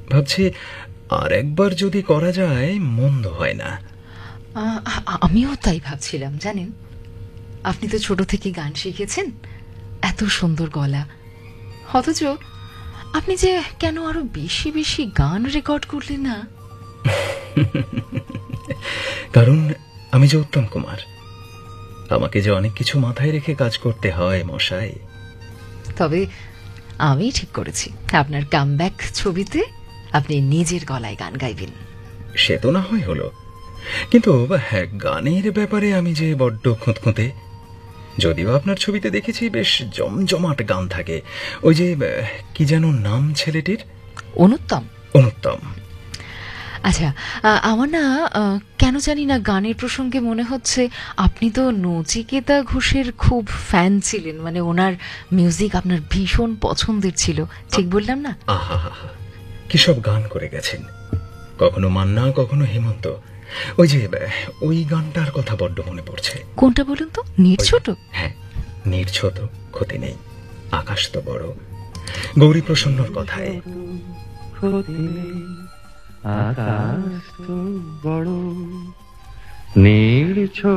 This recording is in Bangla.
ভাবছি আর একবার যদি করা যায় মন্দ হয় না। আমিও তাই ভাবছিলাম জানেন। আপনি তো ছোট থেকে গান শিখেছেন, এত সুন্দর গলা, অথচ আপনি যে কেন আরো বেশি বেশি গান রেকর্ড করলেন না? কারণ আমি যে উত্তম কুমার, আমাকে যে অনেক কিছু মাথায় রেখে কাজ করতে হয় মশাই। তবে আমি ঠিক করেছি, আপনার কামব্যাক ছবিতে আপনি নিজের গলায় গান গাইবেন। সে তো না হয় হলো, কিন্তু হ্যাঁ, গানের ব্যাপারে আমি যে বড্ড খুঁতখুঁতে। যদিও আপনার ছবিতে দেখেছি বেশ জমজমাট গান থাকে। ওই যে কি যেন নাম ছেলেটির? অনুত্তম। অনুত্তম। আচ্ছা, আমার না কেন জানি না গানের প্রসঙ্গে মনে হচ্ছে আপনি তো নচিকেতা ঘোষের খুব ফ্যান ছিলেন, মানে ওনার মিউজিক আপনার ভীষণ পছন্দের ছিল, ঠিক বললাম না? আহা, কি সব গান করে গেছেন, কখনো মান্না, কখনো হেমন্ত। ওই যে ওই গানটার কথা বড্ড মনে পড়ছে। কোনটা বলুন তো? নির্ছোট? হ্যাঁ, নির্ছোট, ক্ষতি নেই, আকাশ তো বড়, গৌরী প্রসন্নর কথায়। আকাশ তো বড়, নির্ছোট।